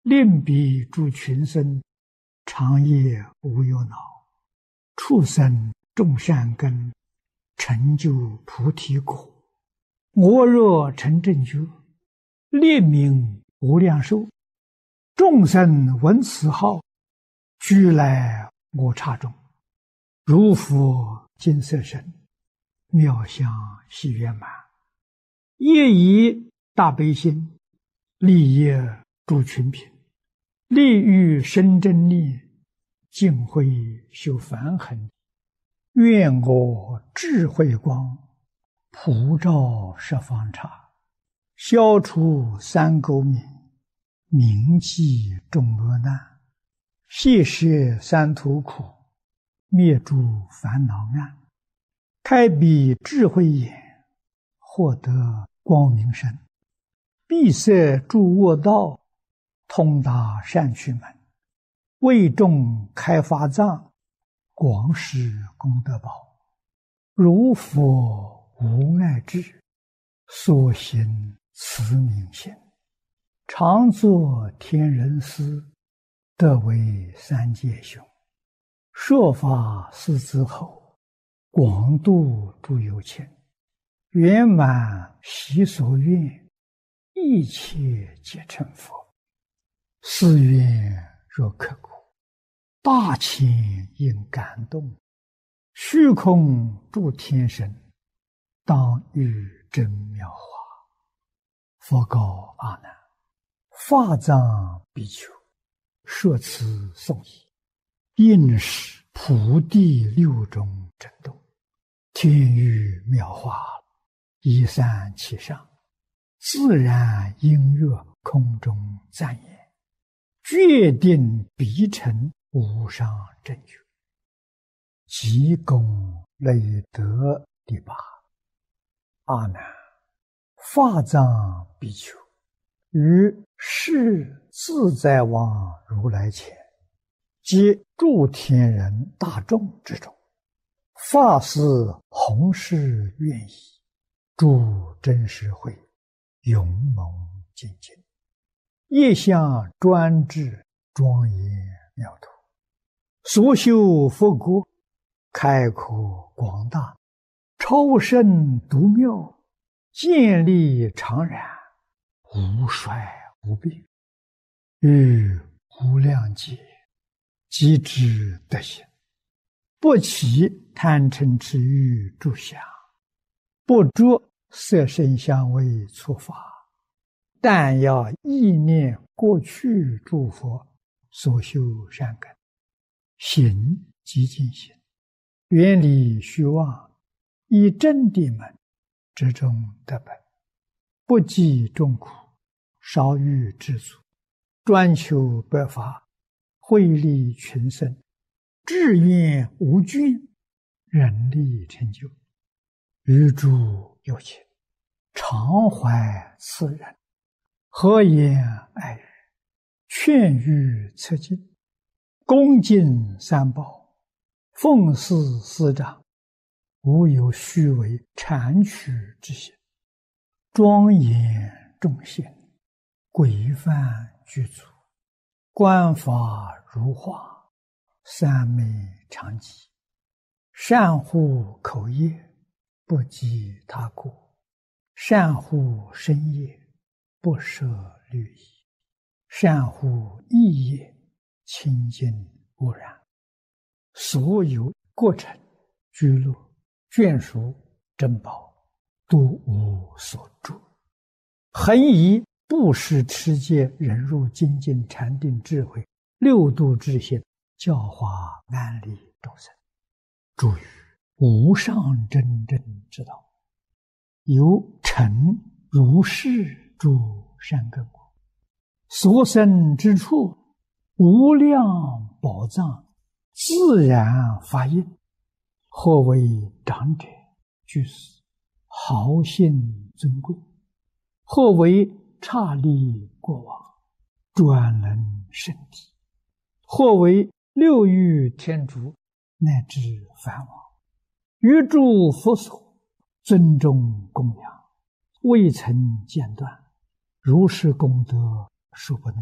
令彼诸群生，长夜无忧恼，畜生种善根，成就菩提果。我若成正觉，列名无量寿，众生闻此号，俱来我刹中。如佛金色身，妙相喜圆满。业以大悲心，利业诸群品，利欲生真力，净慧修梵行。愿我智慧光，普照十方刹，消除三垢冥，铭记众恶难，谢摄三途苦，灭诸烦恼暗，开彼智慧眼，获得光明身，闭塞诸恶道，通达善趣门，为众开发藏，广施功德宝。如佛无碍智，所行慈悯心，常作天人师，得为三界雄。说法四子后，广度诸有情，圆满习所愿，一切皆成佛。誓愿若刻骨，大千应感动，虚空诸天神，当遇真妙法。佛告阿难：法藏比丘，说此颂已，应是菩提六种真动，天雨妙法，一散其上，自然音乐空中赞言，决定必成无上正觉。积功累德第八。阿难，法藏比丘于世自在王如来前，皆诸天人大众之中，发誓弘誓愿意，诸真实会勇猛精进，业相专制，庄严妙土，所修佛国，开阔广大，超胜独妙，建立常然，无衰无病，于无量劫即知德行，不起贪嗔痴欲诸相，不着色声香味触法，但要意念过去诸佛所修善根，行即净行，远离虚妄，以真谛门之中得本，不计众苦，少欲知足，专求百法，惠利群生，志愿无倦，人力成就。于诸有情，常怀慈仁，和颜爱语，劝喻策进，恭敬三宝，奉事师长，无有虚伪谄曲之心，庄严众贤，规范具足，观法如画，三昧常寂，善护口业，不及他过，善护身业，不舍律仪，善护意业，清净无染。所有过程、居乐、眷属、珍宝，都无所著。恒以布施持戒、忍辱、精进、禅定、智慧六度之心，教化安利众生，助于无上真正之道，有成如是诸善根果，所生之处，无量宝藏，自然发应，或为长者居士，豪信尊贵，或为刹利国王，专能圣体，或为六欲天竺，乃至梵王，于诸佛所尊重供养，未曾间断，如是功德数不能